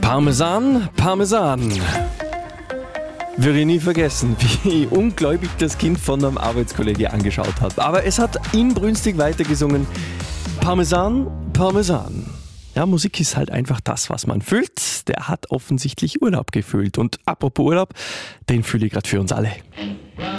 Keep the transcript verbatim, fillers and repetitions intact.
Parmesan, Parmesan. Würde ich nie vergessen, wie ungläubig das Kind von einem Arbeitskollege angeschaut hat. Aber es hat inbrünstig weitergesungen. Parmesan, Parmesan. Ja, Musik ist halt einfach das, was man fühlt. Der hat offensichtlich Urlaub gefühlt. Und apropos Urlaub, den fühle ich gerade für uns alle.